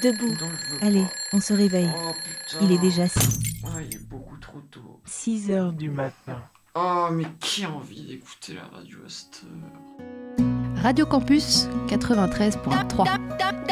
debout. Non, je veux Allez, pas. on se réveille. Oh putain. Il est déjà Ah, il est beaucoup trop tôt. 6 heures du matin. Oh, mais qui a envie d'écouter la radio à cette heure? Radio Campus 93.3.